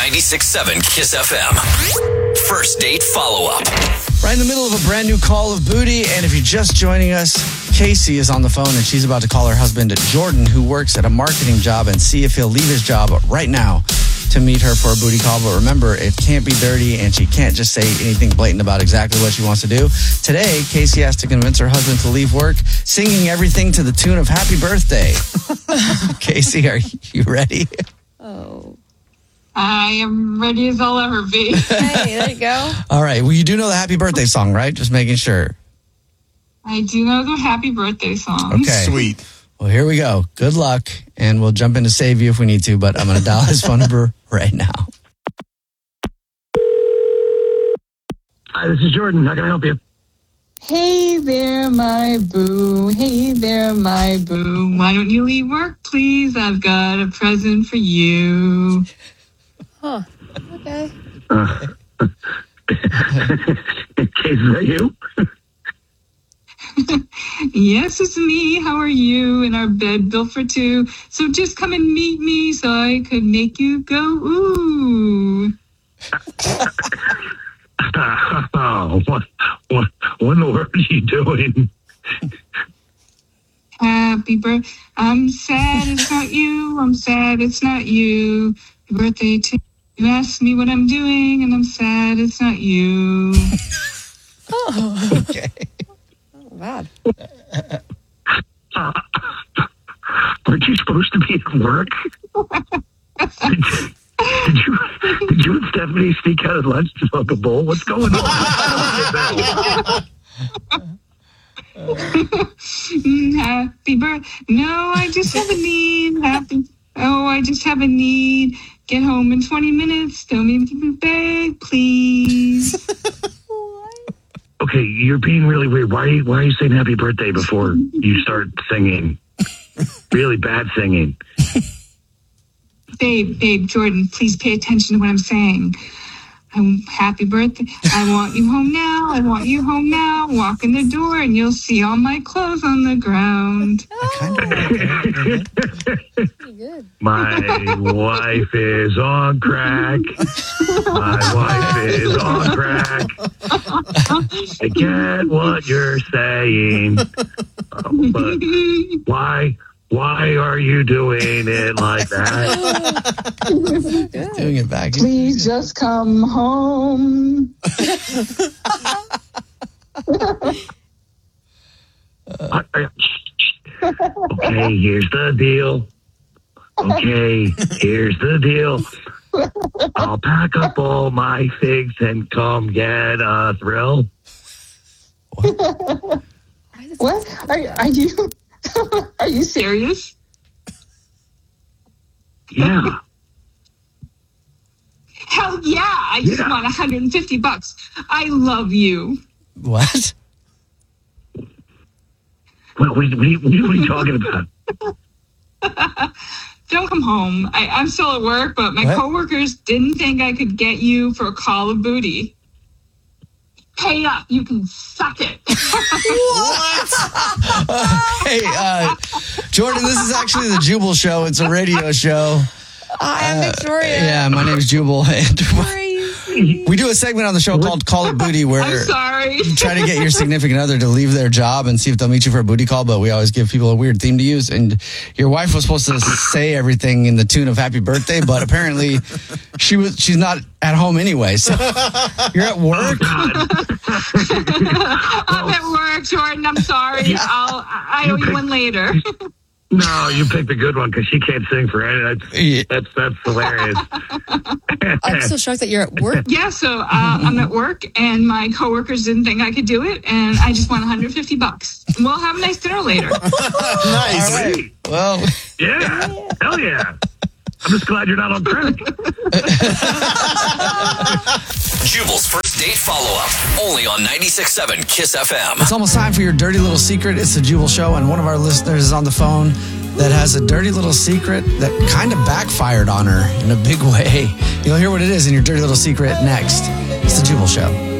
96.7 Kiss FM. First date follow-up. Right in the middle of a brand new Call of Booty. And if you're just joining us, Casey is on the phone and she's about to call her husband, Jordan, who works at a marketing job, and see if he'll leave his job right now to meet her for a booty call. But remember, it can't be dirty and she can't just say anything blatant about exactly what she wants to do. Today, Casey has to convince her husband to leave work, singing everything to the tune of Happy Birthday. Casey, are you ready? Oh. I am ready as I'll ever be. Hey, there you go. All right. Well, you do know the Happy Birthday song, right? Just making sure. I do know the Happy Birthday song. Okay. Sweet. Well, here we go. Good luck. And we'll jump in to save you if we need to, but I'm going to dial his phone number right now. Hi, this is Jordan. How can I help you? Hey there, my boo. Hey there, my boo. Why don't you leave work, please? I've got a present for you. Huh. Okay. Case, is that you? Yes, it's me. How are you? In our bed built for two. So just come and meet me so I could make you go ooh. Oh, what in the world are you doing? Happy birthday. I'm sad it's not you. I'm sad it's not you. Happy birthday to you. Ask me what I'm doing, and I'm sad it's not you. Oh. Okay. Oh, God. Aren't you supposed to be at work? Did you and Stephanie sneak out at lunch to smoke a bowl? What's going on? Happy birthday. No, I just have a need. I just have a need. Get home in 20 minutes. Don't need to be beg, please. Okay, you're being really weird. Why are you saying happy birthday before you start singing? Really bad singing. Babe, Jordan, please pay attention to what I'm saying. Happy birthday. I want you home now. I want you home now. Walk in the door and you'll see all my clothes on the ground. Pretty good. My wife is on crack. My wife is on crack. I get what you're saying. But why are you doing it like that? Doing it back. Please just come home. Okay, here's the deal. I'll pack up all my figs and come get a thrill. What? Are you are you serious? Yeah. Hell yeah! I just want $150. I love you. What? What are you talking about? Don't come home. I'm still at work, but my coworkers didn't think I could get you for a call of booty. Pay up. You can suck it. Hey, Jordan, this is actually the Jubal Show. It's a radio show. Hi, I'm Victoria. Yeah, my name is Jubal. And Crazy. we do a segment on the show called Call It Booty where I'm sorry. you try to get your significant other to leave their job and see if they'll meet you for a booty call, but we always give people a weird theme to use. And your wife was supposed to say everything in the tune of Happy Birthday, but apparently she's not at home anyway. So you're at work. I'm at work, Jordan. I'm sorry. I owe you one later. No, you picked a good one because she can't sing for any. That's hilarious. I'm so shocked that you're at work. Yeah, so I'm at work, and my coworkers didn't think I could do it, and I just want $150. We'll have a nice dinner later. Nice. All right. Well, Yeah. Hell yeah. I'm just glad you're not on crack. Jubal's first date follow-up. Only on 96.7 Kiss FM. it's almost time for your dirty little secret. It's the Jubal Show, and one of our listeners is on the phone that has a dirty little secret that kind of backfired on her in a big way. You'll hear what it is in your dirty little secret next. It's the Jubal Show.